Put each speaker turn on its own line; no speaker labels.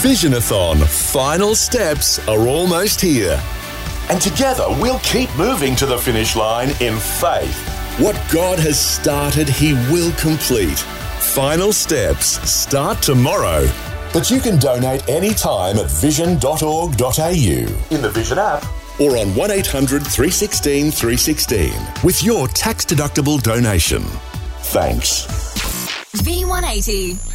Visionathon final steps are almost here.
And together we'll keep moving to the finish line in faith.
What God has started, He will complete. Final steps start tomorrow.
But you can donate anytime at vision.org.au, in the Vision app,
or on 1800 316 316 with your tax-deductible donation.
Thanks.
V180.